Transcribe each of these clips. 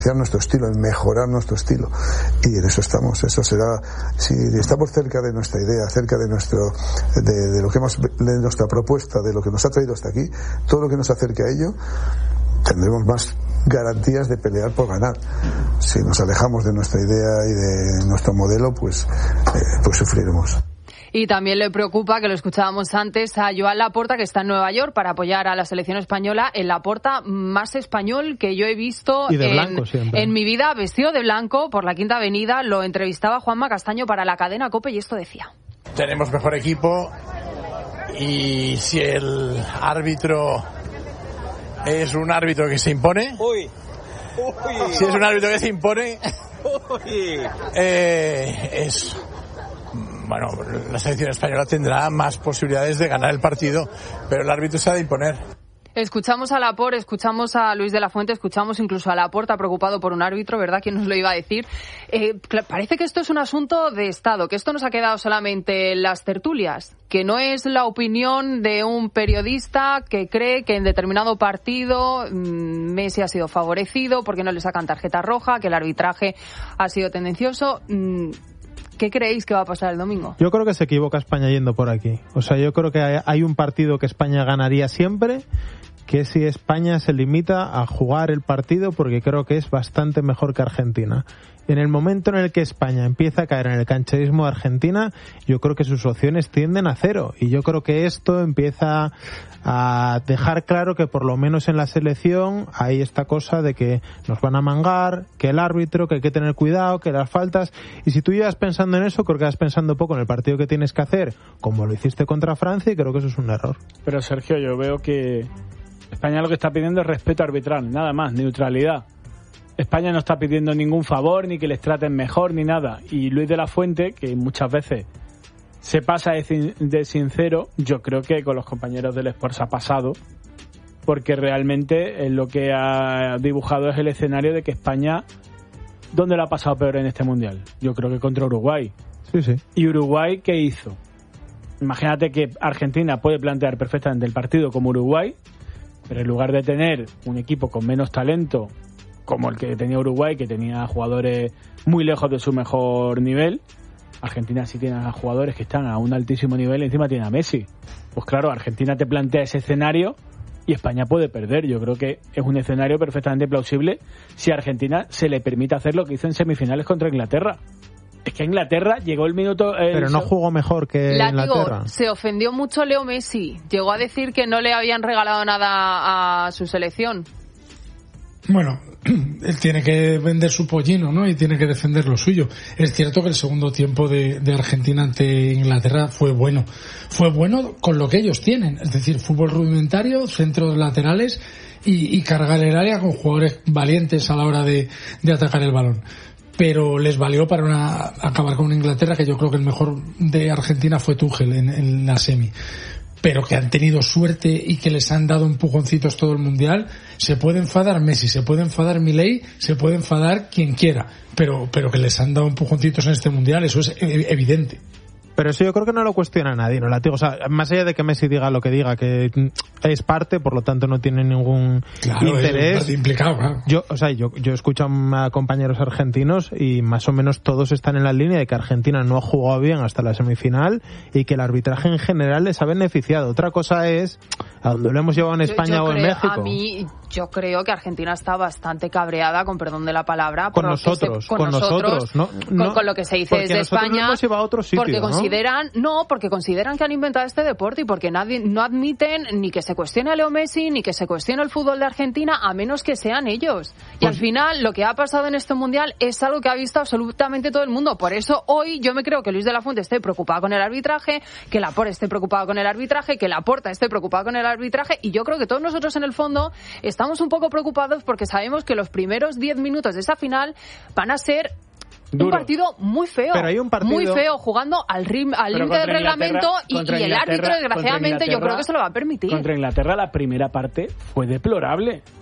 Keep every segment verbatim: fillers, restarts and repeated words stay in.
nuestro estilo, en mejorar nuestro estilo, y en eso estamos. Eso será, si estamos cerca de nuestra idea, cerca de nuestro de, de lo que hemos de nuestra propuesta, de lo que nos ha traído hasta aquí, todo lo que nos acerque a ello, tendremos más garantías de pelear por ganar. Si nos alejamos de nuestra idea y de nuestro modelo, pues eh, pues sufriremos. Y también le preocupa, que lo escuchábamos antes, a Joan Laporta, que está en Nueva York para apoyar a la selección española, el Laporta más español que yo he visto y de en, blanco siempre. en mi vida, vestido de blanco por la Quinta Avenida. Lo entrevistaba Juanma Castaño para la cadena COPE y esto decía. Tenemos mejor equipo y si el árbitro es un árbitro que se impone, uy, uy, si es un árbitro que se impone, uy, eh, es... Bueno, la selección española tendrá más posibilidades de ganar el partido, pero el árbitro se ha de imponer. Escuchamos a Laporta, escuchamos a Luis de la Fuente, escuchamos incluso a Laporta preocupado por un árbitro, ¿verdad? ¿Quién nos lo iba a decir? Eh, parece que esto es un asunto de Estado, que esto nos ha quedado solamente en las tertulias, que no es la opinión de un periodista que cree que en determinado partido mmm, Messi ha sido favorecido porque no le sacan tarjeta roja, que el arbitraje ha sido tendencioso. Mmm, ¿Qué creéis que va a pasar el domingo? Yo creo que se equivoca España yendo por aquí. O sea, yo creo que hay un partido que España ganaría siempre, que es si España se limita a jugar el partido, porque creo que es bastante mejor que Argentina. En el momento en el que España empieza a caer en el cancherismo de Argentina, yo creo que sus opciones tienden a cero. Y yo creo que esto empieza a dejar claro que por lo menos en la selección hay esta cosa de que nos van a mangar, que el árbitro, que hay que tener cuidado, que las faltas. Y si tú llevas pensando en eso, creo que vas pensando poco en el partido que tienes que hacer, como lo hiciste contra Francia, y creo que eso es un error. Pero Sergio, yo veo que España lo que está pidiendo es respeto arbitral, nada más, neutralidad. España no está pidiendo ningún favor, ni que les traten mejor, ni nada. Y Luis de la Fuente, que muchas veces se pasa de sincero, yo creo que con los compañeros del Sport se ha pasado, porque realmente lo que ha dibujado es el escenario de que España, ¿dónde lo ha pasado peor en este Mundial? Yo creo que contra Uruguay. Sí, sí. ¿Y Uruguay qué hizo? Imagínate que Argentina puede plantear perfectamente el partido como Uruguay, pero en lugar de tener un equipo con menos talento, como el que tenía Uruguay, que tenía jugadores muy lejos de su mejor nivel, Argentina sí tiene a jugadores que están a un altísimo nivel y encima tiene a Messi. Pues claro, Argentina te plantea ese escenario y España puede perder. Yo creo que es un escenario perfectamente plausible si a Argentina se le permite hacer lo que hizo en semifinales contra Inglaterra. Es que Inglaterra llegó el minuto... El... Pero no jugó mejor que Látigo, Inglaterra. Se ofendió mucho Leo Messi. Llegó a decir que no le habían regalado nada a su selección. Bueno, él tiene que vender su pollino, ¿no? Y tiene que defender lo suyo. Es cierto que el segundo tiempo de, de Argentina ante Inglaterra fue bueno. Fue bueno con lo que ellos tienen. Es decir, fútbol rudimentario, centros laterales y, y cargar el área con jugadores valientes a la hora de, de atacar el balón. Pero les valió para una, acabar con una Inglaterra que yo creo que el mejor de Argentina fue Tuchel en, en la semi. Pero que han tenido suerte y que les han dado empujoncitos todo el Mundial. Se puede enfadar Messi, se puede enfadar Milei, se puede enfadar quien quiera, pero pero que les han dado empujoncitos en este Mundial, eso es evidente. Pero eso yo creo que no lo cuestiona nadie, ¿no? O sea, más allá de que Messi diga lo que diga, que es parte, por lo tanto no tiene ningún claro, interés. Es parte implicado, claro. Yo, o sea, yo, yo escucho a compañeros argentinos y más o menos todos están en la línea de que Argentina no ha jugado bien hasta la semifinal y que el arbitraje en general les ha beneficiado. Otra cosa es a dónde lo hemos llevado en España yo, yo o en creo, México. A mí, yo creo que Argentina está bastante cabreada, con perdón de la palabra, con nosotros, se, con, con nosotros, nosotros no, con, no, con lo que se dice desde España, hemos llevado a otro sitio, porque ¿no? consideran, no, porque consideran que han inventado este deporte y porque nadie no admiten ni que se cuestione a Leo Messi ni que se cuestione el fútbol de Argentina, a menos que sean ellos. Y pues, al final, lo que ha pasado en este Mundial es algo que ha visto absolutamente todo el mundo. Por eso hoy yo me creo que Luis de la Fuente esté preocupado con el arbitraje, que Laporta esté preocupado con el arbitraje, que Laporta esté preocupado con el arbitraje, y yo creo que todos nosotros en el fondo estamos un poco preocupados porque sabemos que los primeros diez minutos de esa final van a ser Duro. Un partido muy feo, pero hay un partido... muy feo, jugando al rim, al límite del reglamento y, y el árbitro, desgraciadamente, yo creo que se lo va a permitir. Contra Inglaterra la primera parte fue deplorable.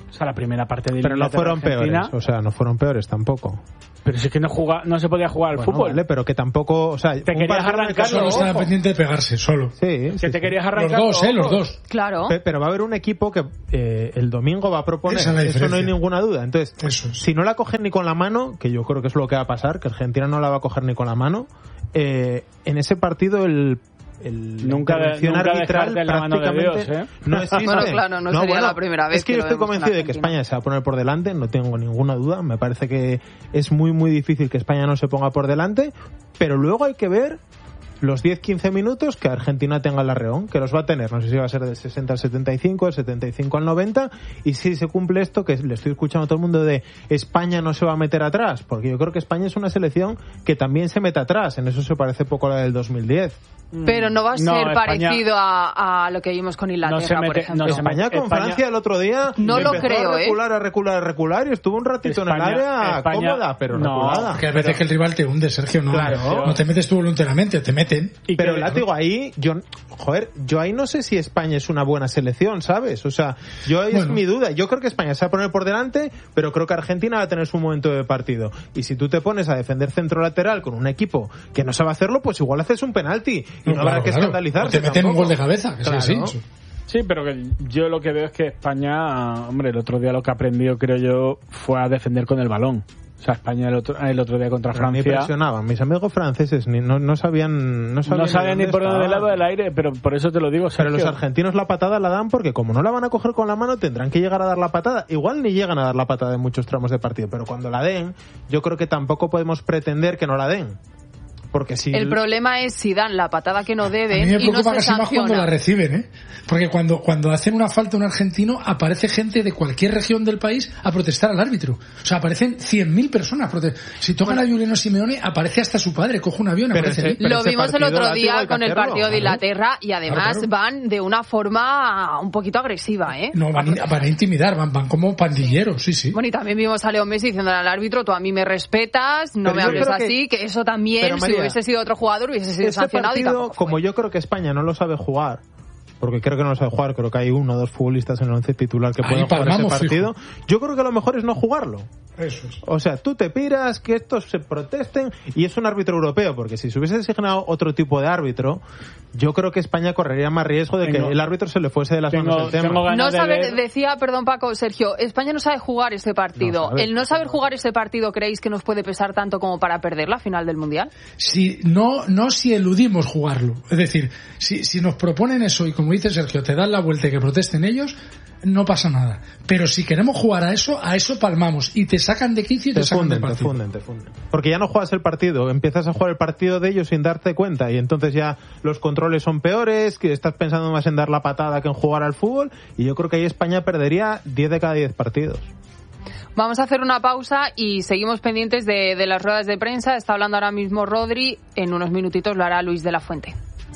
O sea, la primera parte de Pero no fueron Argentina, peores, o sea, no fueron peores tampoco. Pero si es que no juga, no se podía jugar al Bueno, fútbol. Vale, pero que tampoco, o sea, te querías arrancar, solo estaba pendiente de pegarse, solo. Sí, que sí, te sí. querías arrancar. Los dos, eh, los dos. Claro. Pe- Pero va a haber un equipo que eh, el domingo va a proponer, Esa es la eso no hay diferencia. ninguna duda. Entonces, Eso es. si no la cogen ni con la mano, que yo creo que es lo que va a pasar, que Argentina no la va a coger ni con la mano, eh, en ese partido el el Nunca de- intervención nunca arbitral dejarte en la mano de prácticamente Dios, ¿eh? no existe. Bueno, claro, no sería la primera vez Es que, que yo lo estoy vemos en convencido de que Argentina. España se va a poner por delante, no tengo ninguna duda. Me parece que es muy muy difícil que España no se ponga por delante, pero luego hay que ver los diez quince minutos que Argentina tenga el arreón, que los va a tener, no sé si va a ser del sesenta al setenta y cinco, del setenta y cinco al noventa, y si se cumple esto, que le estoy escuchando a todo el mundo de España no se va a meter atrás, porque yo creo que España es una selección que también se mete atrás, en eso se parece poco a la del dos mil diez. Pero no va a ser No, España- parecido a, a lo que vimos con Inglaterra, No se por mete- ejemplo. no se mete- España con España- Francia el otro día No lo empezó creo, a ¿eh? recular, a recular, a recular, y estuvo un ratito en España- el área España- cómoda, pero no, reculada. Porque a veces que el rival te hunde, Sergio, no, Claro. no te metes tú voluntariamente, te meten. Y Pero que- látigo ahí, yo, joder, yo ahí no sé si España es una buena selección, ¿sabes? O sea, yo ahí es Bueno. mi duda. Yo creo que España se va a poner por delante, pero creo que Argentina va a tener su momento de partido. Y si tú te pones a defender centro lateral con un equipo que no sabe hacerlo, pues igual haces un penalti y no, No, habrá claro, que claro. escandalizarse. O te meten un tampoco. gol de cabeza, que Claro. sí, sí. Sí, pero que yo lo que veo es que España, hombre, el otro día lo que aprendió, creo yo, fue a defender con el balón. O sea, España el otro, el otro día contra Pero a mí Francia presionaban. Mis amigos franceses ni, no, no sabían no sabían, no sabían ni por dónde estaban. lado del aire, pero por eso te lo digo, Pero los Sergio. argentinos la patada la dan porque como no la van a coger con la mano tendrán que llegar a dar la patada. Igual ni llegan a dar la patada en muchos tramos de partido, pero cuando la den, yo creo que tampoco podemos pretender que no la den. Porque si El problema es si dan la patada que no A deben mí me y no preocupa se casi más cuando la sanciona. reciben, ¿eh? Porque cuando, cuando hacen una falta a un argentino, aparece gente de cualquier región del país a protestar al árbitro. O sea, aparecen cien mil personas. prote- Si tocan a Juliano Simeone, aparece hasta su padre, coge un avión, Pero aparece ese- ahí. pero Lo ese vimos el partido, otro látigo, día hay que con el hacerlo, partido de claro. Inglaterra y además Claro, claro. van de una forma un poquito agresiva, ¿eh? No, van, a- van a intimidar, van, van como pandilleros, sí, sí. Bueno, y también vimos a Leo Messi diciéndole al árbitro, tú a mí me respetas, no Pero me yo hables creo que- así, que eso también, Pero, si María, hubiese sido otro jugador, hubiese sido ese sancionado y partido, tampoco fue. como yo creo que España no lo sabe jugar, porque creo que no lo sabe jugar, creo que hay uno o dos futbolistas en el once titular que Ahí pueden jugar ese palmamos, partido, yo creo que lo mejor es no jugarlo. Eso es. O sea, tú te piras, que estos se protesten, y es un árbitro europeo, porque si se hubiese designado otro tipo de árbitro, yo creo que España correría más riesgo de Tengo- que el árbitro se le fuese de las tengo- manos el tema. tengo ganas No de saber, ver- decía, perdón Paco, Sergio, España no sabe jugar ese partido. No sabe. ¿El no saber jugar ese partido creéis que nos puede pesar tanto como para perder la final del Mundial? Si, no, no si eludimos jugarlo. Es decir, si, si nos proponen eso y como dice Sergio, te dan la vuelta y que protesten ellos, no pasa nada. Pero si queremos jugar a eso, a eso palmamos y te sacan de quicio y te, Te sacan funden, del te partido. funden, te funden. Porque ya no juegas el partido, empiezas a jugar el partido de ellos sin darte cuenta y entonces ya los controles son peores, que estás pensando más en dar la patada que en jugar al fútbol y yo creo que ahí España perdería diez de cada diez partidos. Vamos a hacer una pausa y seguimos pendientes de, de las ruedas de prensa. Está hablando ahora mismo Rodri, en unos minutitos lo hará Luis de la Fuente.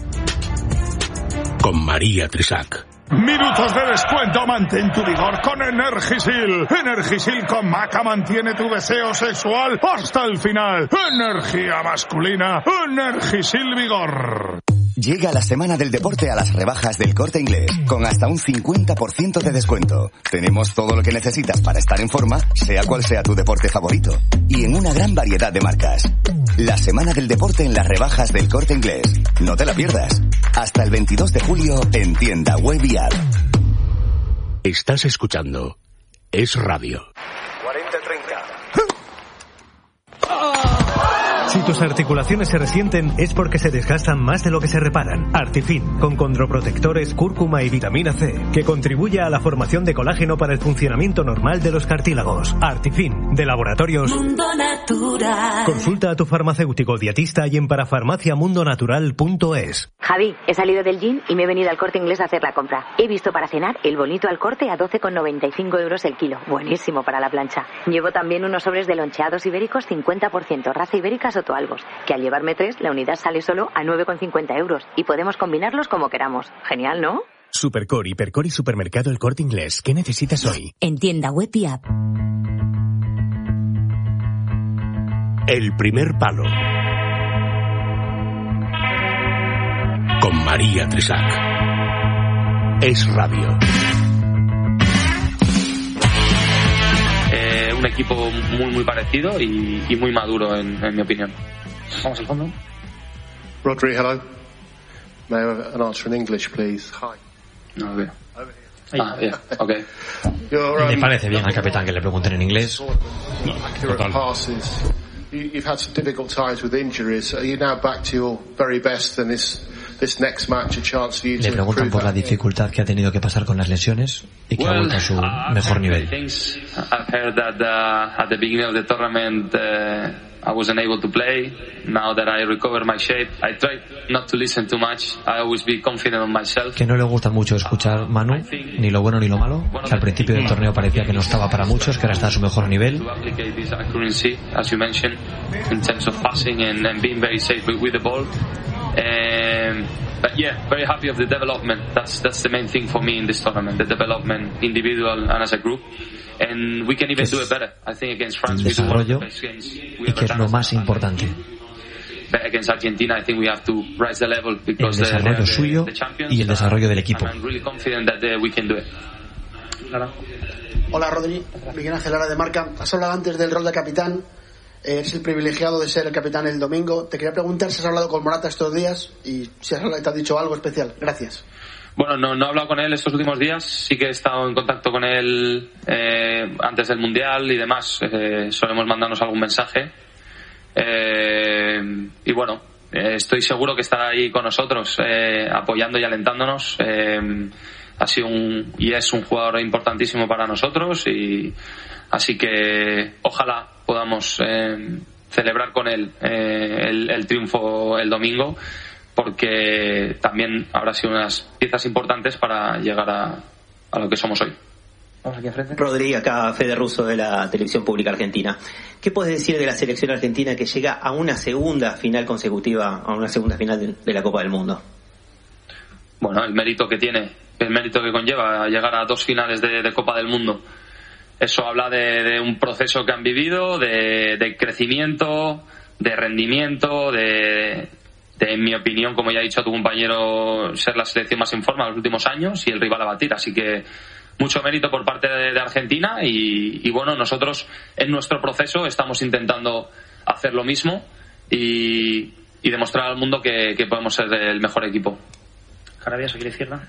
Con María Trisac. Minutos de descuento, mantén tu vigor con Energisil. Energisil con Maca mantiene tu deseo sexual hasta el final. Energía masculina, Energisil Vigor. Llega la semana del deporte a las rebajas del Corte Inglés, con hasta un cincuenta por ciento de descuento. Tenemos todo lo que necesitas para estar en forma, sea cual sea tu deporte favorito. Y en una gran variedad de marcas. La semana del deporte en las rebajas del Corte Inglés. No te la pierdas. Hasta el veintidós de julio en tienda web y app. Estás escuchando Es Radio. cuarenta treinta. Si tus articulaciones se resienten es porque se desgastan más de lo que se reparan. Artifin, con condroprotectores, cúrcuma y vitamina C, que contribuye a la formación de colágeno para el funcionamiento normal de los cartílagos. Artifin, de Laboratorios Mundo Natural. Consulta a tu farmacéutico dietista y en parafarmaciamundonatural punto es. Javi, he salido del gym y me he venido al Corte Inglés a hacer la compra. He visto para cenar el bonito al corte a doce con noventa y cinco euros el kilo. Buenísimo para la plancha. Llevo también unos sobres de loncheados ibéricos cincuenta por ciento, raza ibérica Sotoalgos, que al llevarme tres, la unidad sale solo a nueve con cincuenta euros y podemos combinarlos como queramos. Genial, ¿no? Supercore, Hipercore y Supermercado El Corte Inglés. ¿Qué necesitas hoy? En tienda web y app. El primer palo. Con María Trisac. Es Radio. un equipo muy muy parecido y, y muy maduro en, en mi opinión. Vamos al fondo. Rodri, hello. May I have an answer in English, please? Hi. No, okay. Ah, yeah. Okay. ¿Le parece bien al capitán que le pregunten en inglés? No, total. You've had some difficult times with injuries. Are you now back to your very best and this this next match a chance for you to Le preguntan por la dificultad que ha tenido que pasar con las lesiones y que ha vuelto a su mejor nivel. I've heard that uh, at the beginning of the tournament uh, I wasn't able to play. Now that I recovered my shape, I try not to listen too much. I always be confident on myself. Que no le gusta mucho escuchar Manu, ni lo bueno ni lo malo. Que al principio del torneo parecía que no estaba para muchos, que ahora está a su mejor nivel. As you mentioned, in terms of passing and, and being very safe with the ball. Um, but yeah, very happy of the development. That's that's the main thing for me in this tournament. The development, individual and as a group. And we can even do it better. I think against France we do one of the best games we y que es lo más importante. But against Argentina I think we have to rise the level because el desarrollo the, suyo the champions, y el desarrollo del equipo. I'm really confident that uh, we can do it. Lara. Hola Rodri, Miguel Ángel Lara de Marca. Has hablado antes del rol de capitán. Eres el privilegiado de ser el capitán el domingo. Te quería preguntar si has hablado con Morata estos días y si has, te has dicho algo especial. Gracias. Bueno, no, no he hablado con él estos últimos días. Sí que he estado en contacto con él eh, antes del Mundial y demás. Eh, solemos mandarnos algún mensaje. Eh, y bueno, eh, estoy seguro que estará ahí con nosotros, eh, apoyando y alentándonos. Eh, ha sido un, y es un jugador importantísimo para nosotros. Y así que ojalá podamos eh, celebrar con él eh, el, el triunfo el domingo, porque también habrá sido unas piezas importantes para llegar a, a lo que somos hoy. Vamos aquí enfrente. Rodri, acá Fede Russo de la Televisión Pública Argentina. ¿Qué puedes decir de la selección argentina que llega a una segunda final consecutiva, a una segunda final de, de la Copa del Mundo? Bueno, el mérito que tiene, el mérito que conlleva llegar a dos finales de, de Copa del Mundo. Eso habla de, de un proceso que han vivido, de, de crecimiento, de rendimiento, de, de, en mi opinión, como ya ha dicho a tu compañero, ser la selección más en forma de los últimos años y el rival a batir. Así que mucho mérito por parte de, de Argentina y, y bueno, nosotros en nuestro proceso estamos intentando hacer lo mismo y, y demostrar al mundo que, que podemos ser el mejor equipo. Carabias, aquí a la izquierda.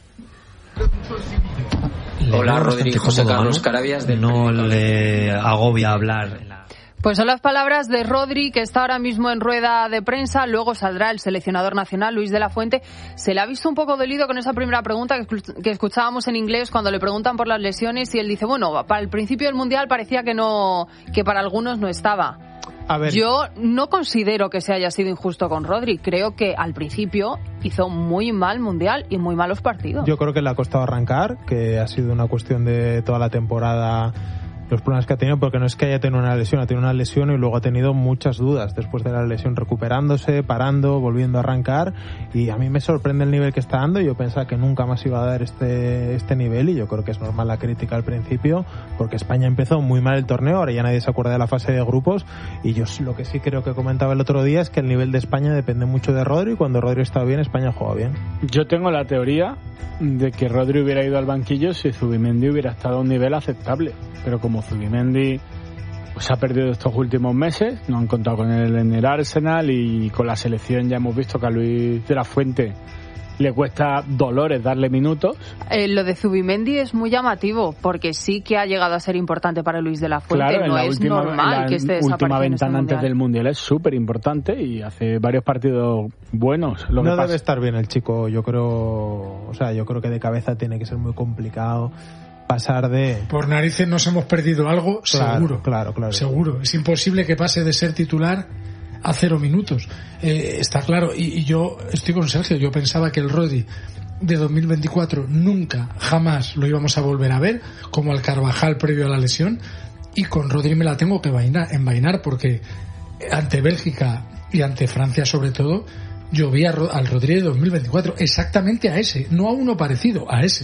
Hola, Rodrigo, José Carlos Carabias. De no le agobia hablar. Pues son las palabras de Rodri, que está ahora mismo en rueda de prensa. Luego saldrá el seleccionador nacional, Luis de la Fuente. Se le ha visto un poco dolido con esa primera pregunta que escuchábamos en inglés cuando le preguntan por las lesiones y él dice, bueno, para el principio del Mundial parecía que no, que para algunos no estaba. A ver. Yo no considero que se haya sido injusto con Rodri. Creo que al principio hizo muy mal Mundial y muy malos partidos. Yo creo que le ha costado arrancar, que ha sido una cuestión de toda la temporada, los problemas que ha tenido, porque no es que haya tenido una lesión, ha tenido una lesión y luego ha tenido muchas dudas después de la lesión, recuperándose, parando, volviendo a arrancar, y a mí me sorprende el nivel que está dando. Yo pensaba que nunca más iba a dar este este nivel, y yo creo que es normal la crítica al principio, porque España empezó muy mal el torneo, ahora ya nadie se acuerda de la fase de grupos, y yo lo que sí creo que comentaba el otro día es que el nivel de España depende mucho de Rodri, y cuando Rodri está bien, España juega bien. Yo tengo la teoría de que Rodri hubiera ido al banquillo si Zubimendi hubiera estado a un nivel aceptable, pero como Zubimendi pues ha perdido estos últimos meses, no han contado con él en el Arsenal, y con la selección ya hemos visto que a Luis de la Fuente le cuesta dolores darle minutos. Eh, lo de Zubimendi es muy llamativo, porque sí que ha llegado a ser importante para Luis de la Fuente. Claro, no en la es última, normal la que esté desapareciendo última ventana este antes del Mundial es súper importante y hace varios partidos buenos. Lo no que debe pasa... estar bien el chico, yo creo, o sea, yo creo que de cabeza tiene que ser muy complicado pasar de... Por narices nos hemos perdido algo, claro, seguro. Claro, claro. Seguro. Es imposible que pase de ser titular a cero minutos. Eh, está claro. Y, y yo estoy con Sergio. Yo pensaba que el Rodri de dos mil veinticuatro nunca, jamás lo íbamos a volver a ver, como al Carvajal previo a la lesión. Y con Rodri me la tengo que envainar, envainar porque ante Bélgica y ante Francia sobre todo, yo vi a, al Rodri de dos mil veinticuatro exactamente a ese, no a uno parecido, a ese.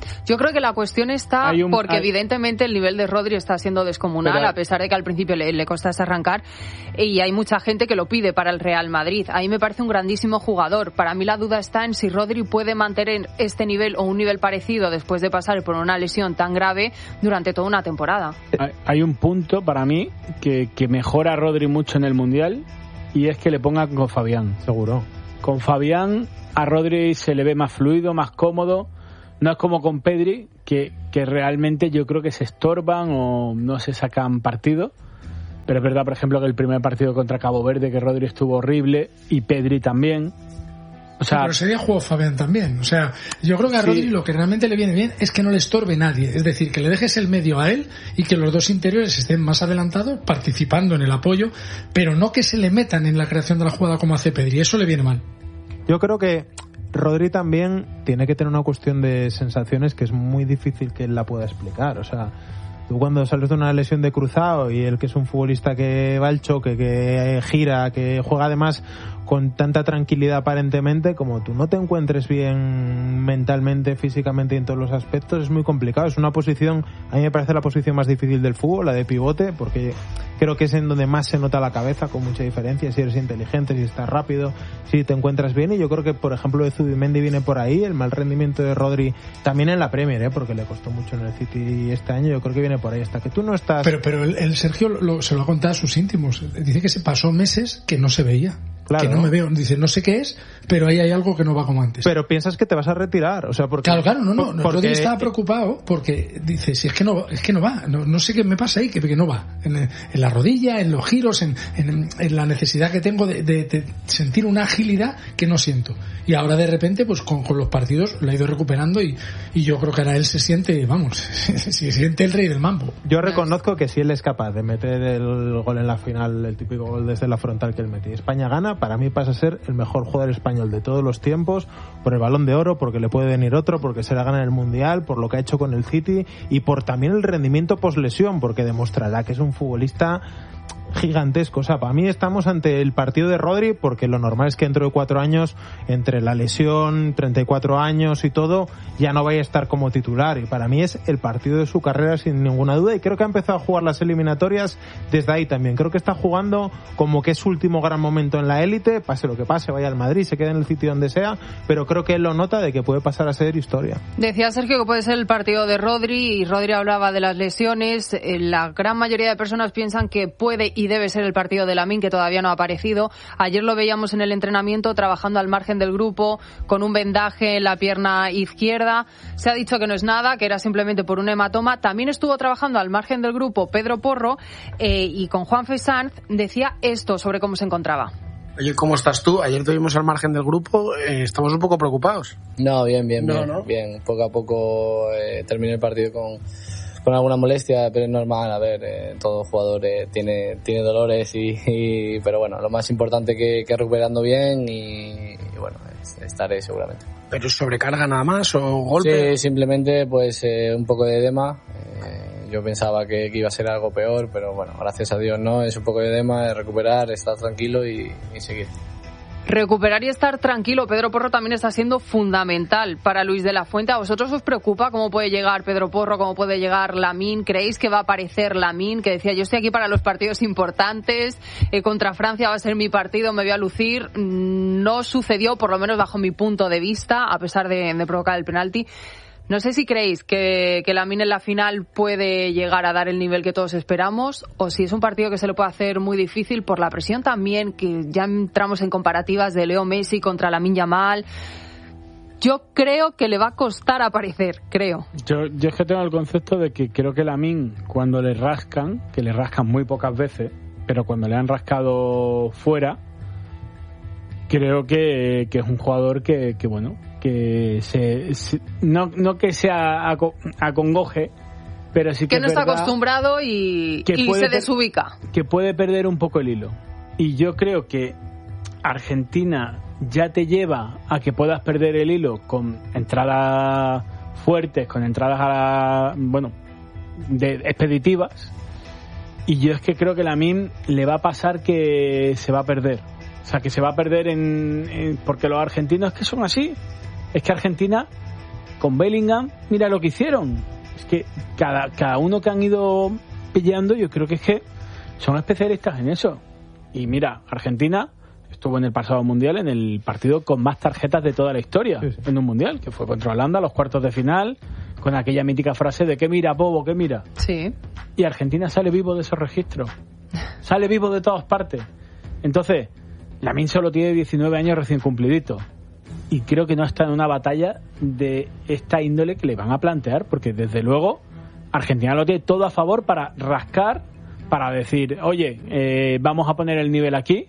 Yo creo que la cuestión está un, porque hay... evidentemente el nivel de Rodri está siendo descomunal, pero... a pesar de que al principio le, le costase arrancar, y hay mucha gente que lo pide para el Real Madrid. A mí me parece un grandísimo jugador. Para mí la duda está en si Rodri puede mantener este nivel o un nivel parecido después de pasar por una lesión tan grave durante toda una temporada. Hay un punto para mí que, que mejora a Rodri mucho en el Mundial, y es que le ponga con Fabián. Seguro. Con Fabián a Rodri se le ve más fluido, más cómodo. No es como con Pedri, que, que realmente yo creo que se estorban o no se sacan partido. Pero es verdad, por ejemplo, que el primer partido contra Cabo Verde, que Rodri estuvo horrible, y Pedri también. O sea, sí, pero ese día jugó Fabián también. O sea, yo creo que a Rodri sí. Lo que realmente le viene bien es que no le estorbe nadie. Es decir, que le dejes el medio a él y que los dos interiores estén más adelantados, participando en el apoyo, pero no que se le metan en la creación de la jugada como hace Pedri. Eso le viene mal. Yo creo que Rodri también tiene que tener una cuestión de sensaciones que es muy difícil que él la pueda explicar. O sea, tú cuando sales de una lesión de cruzado y él, que es un futbolista que va al choque, que gira, que juega además con tanta tranquilidad aparentemente, como tú no te encuentres bien mentalmente, físicamente y en todos los aspectos, es muy complicado. Es una posición, a mí me parece la posición más difícil del fútbol, la de pivote, porque creo que es en donde más se nota la cabeza, con mucha diferencia, si eres inteligente, si estás rápido, si te encuentras bien. Y yo creo que, por ejemplo, de Zubimendi viene por ahí, el mal rendimiento de Rodri también en la Premier, ¿eh? Porque le costó mucho en el City este año, yo creo que viene por ahí, hasta que tú no estás... Pero, pero el, el Sergio lo, se lo ha contado a sus íntimos, dice que se pasó meses que no se veía. Claro. Que no me veo, dice, no sé qué es, pero ahí hay algo que no va como antes. Pero piensas que te vas a retirar, o sea, porque... Claro, claro, no, no, porque... Rodri estaba preocupado porque dice, si es que no, es que no va, no, no sé qué me pasa ahí, que, que no va, en, en la rodilla, en los giros, en, en, en la necesidad que tengo de, de, de sentir una agilidad que no siento. Y ahora de repente, pues con, con los partidos lo ha ido recuperando y, y yo creo que ahora él se siente, vamos, se siente el rey del mambo. Yo reconozco que si él es capaz de meter el gol en la final, el típico gol desde la frontal que él mete, y España gana, para mí pasa a ser el mejor jugador español de todos los tiempos, por el Balón de Oro, porque le puede venir otro, porque se la gana en el Mundial, por lo que ha hecho con el City y por también el rendimiento poslesión, porque demostrará que es un futbolista gigantesco. O sea, para mí estamos ante el partido de Rodri, porque lo normal es que dentro de cuatro años, entre la lesión, treinta y cuatro años y todo, ya no vaya a estar como titular, y para mí es el partido de su carrera sin ninguna duda, y creo que ha empezado a jugar las eliminatorias desde ahí también. Creo que está jugando como que es su último gran momento en la élite, pase lo que pase, vaya al Madrid, se quede en el sitio donde sea, pero creo que él lo nota de que puede pasar a ser historia. Decía Sergio que puede ser el partido de Rodri, y Rodri hablaba de las lesiones. La gran mayoría de personas piensan que puede y debe ser el partido de Lamine, que todavía no ha aparecido. Ayer lo veíamos en el entrenamiento trabajando al margen del grupo con un vendaje en la pierna izquierda. Se ha dicho que no es nada, que era simplemente por un hematoma. También estuvo trabajando al margen del grupo Pedro Porro, eh, y con Juanfe Sanz decía esto sobre cómo se encontraba. Oye, ¿cómo estás tú? Ayer te vimos al margen del grupo, eh, estamos un poco preocupados. No, bien, bien, no, bien, ¿no? bien. Poco a poco eh, terminé el partido con, con alguna molestia, pero es normal. A ver, eh, todo jugador eh, tiene tiene dolores y, y pero bueno, lo más importante que, que recuperando bien y, y bueno, es, estaré seguramente. ¿Pero sobrecarga nada más o golpe? Sí, simplemente pues eh, un poco de edema. Eh, yo pensaba que, que iba a ser algo peor, pero bueno, gracias a Dios no, es un poco de edema, es recuperar, estar tranquilo y, y seguir. Recuperar y estar tranquilo. Pedro Porro también está siendo fundamental para Luis de la Fuente. ¿A vosotros os preocupa cómo puede llegar Pedro Porro, cómo puede llegar Lamine? ¿Creéis que va a aparecer Lamine? Que decía, yo estoy aquí para los partidos importantes, eh, contra Francia va a ser mi partido, me voy a lucir. No sucedió, por lo menos bajo mi punto de vista, a pesar de, de provocar el penalti. No sé si creéis que, que Lamine en la final puede llegar a dar el nivel que todos esperamos, o si es un partido que se le puede hacer muy difícil por la presión también, que ya entramos en comparativas de Leo Messi contra Lamine Yamal. Yo creo que le va a costar aparecer, creo. Yo, yo es que tengo el concepto de que creo que Lamine, cuando le rascan, que le rascan muy pocas veces, pero cuando le han rascado fuera, creo que, que es un jugador que, que bueno... que se, se no, no que sea acongoje, pero sí que, que no está acostumbrado y, y se desubica, que puede perder un poco el hilo. Y yo creo que Argentina ya te lleva a que puedas perder el hilo con entradas fuertes, con entradas a la, bueno, de expeditivas, y yo es que creo que Lamine le va a pasar que se va a perder, o sea, que se va a perder en, en porque los argentinos es que son así. Es que Argentina, con Bellingham, mira lo que hicieron. Es que cada, cada uno que han ido pillando, yo creo que es que son especialistas en eso. Y mira, Argentina estuvo en el pasado mundial en el partido con más tarjetas de toda la historia, sí, sí. en un mundial, que fue contra Holanda, los cuartos de final, con aquella mítica frase de ¿qué mira, bobo, qué mira? Sí. Y Argentina sale vivo de esos registros, sale vivo de todas partes. Entonces, Lamine solo tiene diecinueve años recién cumpliditos y creo que no está en una batalla de esta índole que le van a plantear, porque desde luego Argentina lo tiene todo a favor para rascar, para decir, oye, eh, vamos a poner el nivel aquí.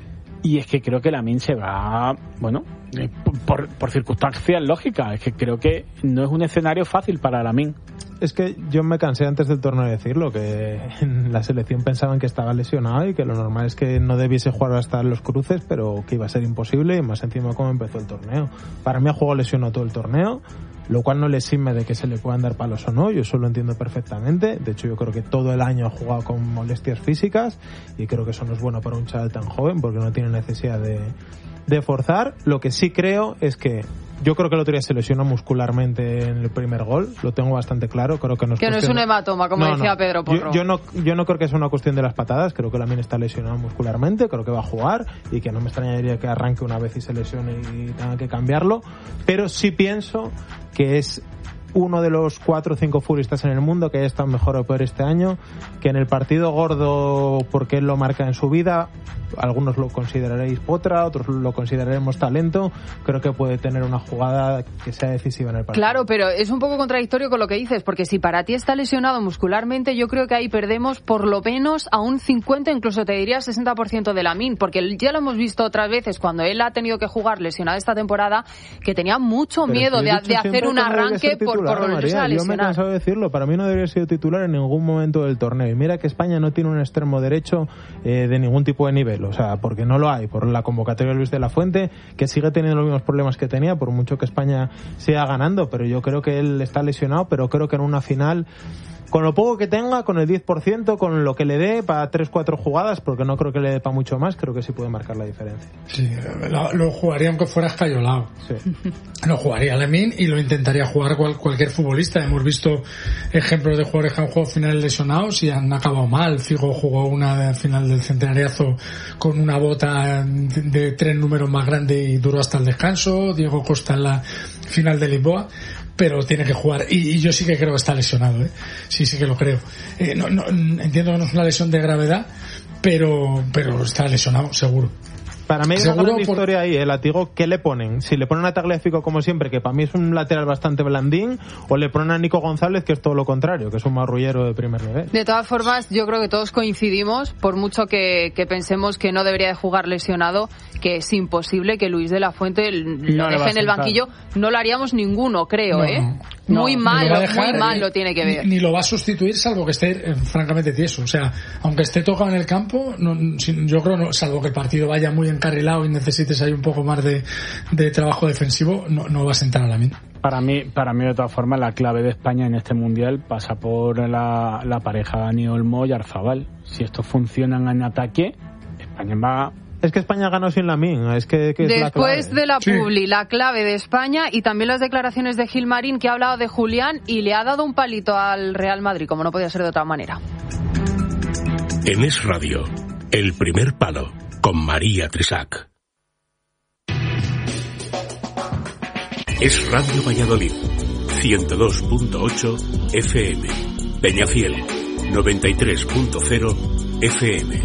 Y es que creo que Lamine se va, bueno, eh, por, por circunstancias lógicas. Es que creo que no es un escenario fácil para Lamine. Es que yo me cansé antes del torneo de decirlo, que en la selección pensaban que estaba lesionado y que lo normal es que no debiese jugar hasta los cruces, pero que iba a ser imposible, y más encima cómo empezó el torneo. Para mí ha jugado lesionado todo el torneo, lo cual no le exime de que se le puedan dar palos o no, yo eso lo entiendo perfectamente. De hecho, yo creo que todo el año ha jugado con molestias físicas y creo que eso no es bueno para un chaval tan joven, porque no tiene necesidad de, de forzar. Lo que sí creo es que yo creo que el otro día se lesionó muscularmente en el primer gol, lo tengo bastante claro. Creo que no es, que no es un hematoma, como no, decía no. Pedro Porro. Yo, yo, no, yo no creo que sea una cuestión de las patadas, creo que Lamine está lesionado muscularmente, creo que va a jugar y que no me extrañaría que arranque una vez y se lesione y tenga que cambiarlo, pero sí pienso que es uno de los cuatro o cinco futbolistas en el mundo que haya estado mejor o peor este año, que en el partido gordo, porque él lo marca en su vida, algunos lo consideraréis potra, otros lo consideraremos talento, creo que puede tener una jugada que sea decisiva en el partido. Claro, pero es un poco contradictorio con lo que dices, porque si para ti está lesionado muscularmente, yo creo que ahí perdemos por lo menos a un cincuenta, incluso te diría sesenta por ciento de Lamine, porque ya lo hemos visto otras veces cuando él ha tenido que jugar lesionado esta temporada, que tenía mucho pero miedo de, de hacer un arranque por Por María, yo me he cansado de decirlo, para mí no debería ser titular en ningún momento del torneo, y mira que España no tiene un extremo derecho eh, de ningún tipo de nivel, o sea, porque no lo hay, por la convocatoria de Luis de la Fuente, que sigue teniendo los mismos problemas que tenía, por mucho que España siga ganando, pero yo creo que él está lesionado, pero creo que en una final, con lo poco que tenga, con el diez por ciento, con lo que le dé para tres cuatro jugadas, porque no creo que le dé para mucho más, creo que sí puede marcar la diferencia. Sí, lo, lo jugaría aunque fuera escayolado. Sí. Lo jugaría Lamine y lo intentaría jugar cual, cualquier futbolista. Hemos visto ejemplos de jugadores que han jugado finales lesionados y han acabado mal. Figo jugó una final del centenariazo con una bota de, de tres números más grande y duró hasta el descanso. Diego Costa en la final de Lisboa. Pero tiene que jugar, y, y yo sí que creo que está lesionado, ¿eh? Sí, sí que lo creo. Eh, no, no, entiendo que no es una lesión de gravedad, pero, pero está lesionado, seguro. Para mí hay una gran historia ahí, el látigo. ¿Qué le ponen? Si le ponen a Tagliafico como siempre, que para mí es un lateral bastante blandín, o le ponen a Nico González, que es todo lo contrario, que es un marrullero de primer nivel. De todas formas, yo creo que todos coincidimos, por mucho que, que pensemos que no debería de jugar lesionado, que es imposible que Luis de la Fuente lo no deje en el banquillo. No lo haríamos ninguno, creo, no, ¿eh? No, muy mal, muy mal lo tiene que ver. Ni, ni lo va a sustituir, salvo que esté eh, francamente tieso. O sea, aunque esté tocado en el campo, no, yo creo, no, salvo que el partido vaya muy encarrilado y necesites ahí un poco más de, de trabajo defensivo, no, no va a sentar a Lamine. Para mí, para mí de todas formas, la clave de España en este mundial pasa por la, la pareja Dani Olmo y Arzabal. Si estos funcionan en ataque, España va. Es que España ganó sin Lamine, es que, que es después la de la sí. publi, la clave de España, y también las declaraciones de Gilmarín, que ha hablado de Julián y le ha dado un palito al Real Madrid, como no podía ser de otra manera. En Es Radio, El Primer Palo, con María Trisac. Es Radio Valladolid, ciento dos punto ocho F M, Peñafiel, noventa y tres punto cero F M.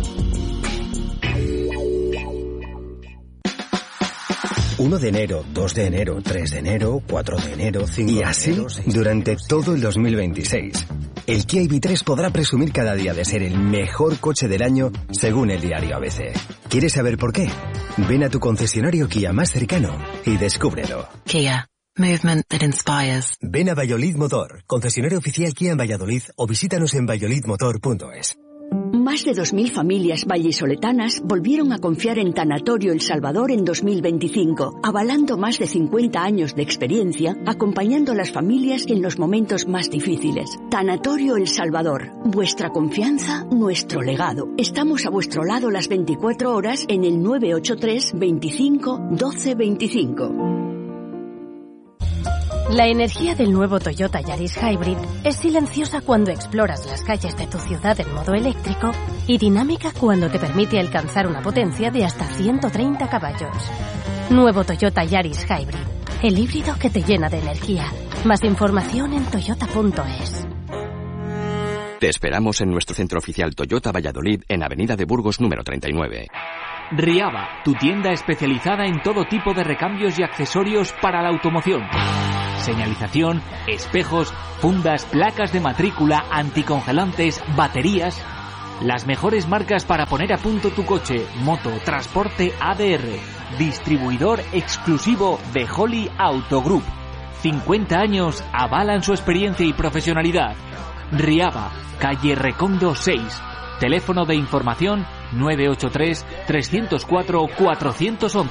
uno de enero, dos de enero, tres de enero, cuatro de enero, cinco de enero... Y así, durante todo el dos mil veintiséis. El Kia I V tres podrá presumir cada día de ser el mejor coche del año, según el diario A B C. ¿Quieres saber por qué? Ven a tu concesionario Kia más cercano y descúbrelo. Kia. Movement that inspires. Ven a Valladolid Motor, concesionario oficial Kia en Valladolid, o visítanos en valladolid motor punto es. Más de dos mil familias vallisoletanas volvieron a confiar en Tanatorio El Salvador en dos mil veinticinco, avalando más de cincuenta años de experiencia, acompañando a las familias en los momentos más difíciles. Tanatorio El Salvador, vuestra confianza, nuestro legado. Estamos a vuestro lado las veinticuatro horas en el nueve ocho tres, veinticinco, doce veinticinco. La energía del nuevo Toyota Yaris Hybrid es silenciosa cuando exploras las calles de tu ciudad en modo eléctrico y dinámica cuando te permite alcanzar una potencia de hasta ciento treinta caballos. Nuevo Toyota Yaris Hybrid, el híbrido que te llena de energía. Más información en toyota punto es. Te esperamos en nuestro centro oficial Toyota Valladolid en Avenida de Burgos número treinta y nueve. Riava, tu tienda especializada en todo tipo de recambios y accesorios para la automoción. Señalización, espejos, fundas, placas de matrícula, anticongelantes, baterías. Las mejores marcas para poner a punto tu coche, moto, transporte A D R. Distribuidor exclusivo de Holly Auto Group. cincuenta años avalan su experiencia y profesionalidad. Riava, calle Recondo seis. Teléfono de información nueve ocho tres, tres cero cuatro, cuatro uno uno.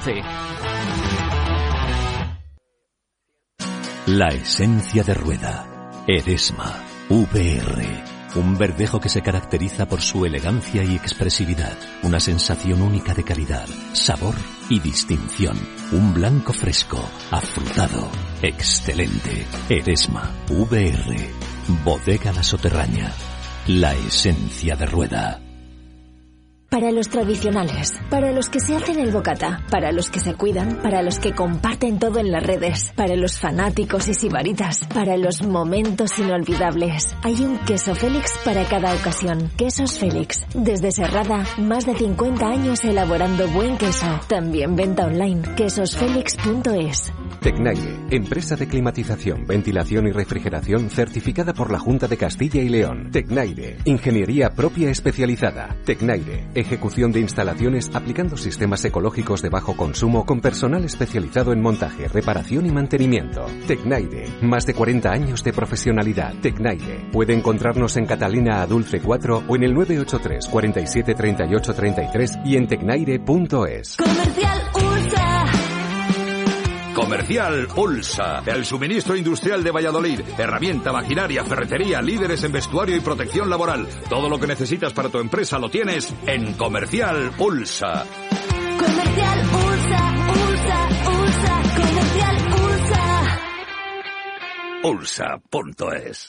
La esencia de rueda. Edesma V R. Un verdejo que se caracteriza por su elegancia y expresividad. Una sensación única de calidad, sabor y distinción. Un blanco fresco, afrutado, excelente. Edesma V R. Bodega La Soterraña. La esencia de rueda. Para los tradicionales, para los que se hacen el bocata, para los que se cuidan, para los que comparten todo en las redes, para los fanáticos y sibaritas, para los momentos inolvidables. Hay un queso Félix para cada ocasión. Quesos Félix. Desde Serrada, más de cincuenta años elaborando buen queso. También venta online. quesos félix punto es. Tecnaire, empresa de climatización, ventilación y refrigeración certificada por la Junta de Castilla y León. Tecnaire, ingeniería propia especializada. Tecnaire, ejecución de instalaciones aplicando sistemas ecológicos de bajo consumo con personal especializado en montaje, reparación y mantenimiento. Tecnaire, más de cuarenta años de profesionalidad. Tecnaire, puede encontrarnos en Catalina Adulce cuatro o en el nueve ocho tres, cuarenta y siete, treinta y ocho, treinta y tres y en tecnaire punto es. Comercial Ulsa. Comercial Ulsa, el suministro industrial de Valladolid. Herramienta, maquinaria, ferretería, líderes en vestuario y protección laboral. Todo lo que necesitas para tu empresa lo tienes en Comercial Ulsa. Comercial Ulsa, Ulsa, Ulsa, Comercial Ulsa. Ulsa punto es.